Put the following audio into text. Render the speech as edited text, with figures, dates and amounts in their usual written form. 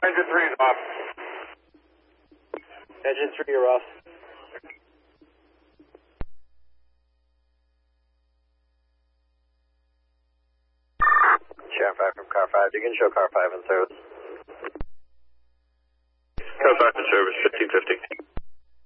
Engine 3 is off. Engine 3, you're off. Sharon 5 from car 5. You can show car 5 in service. Car 5 in service, 1550.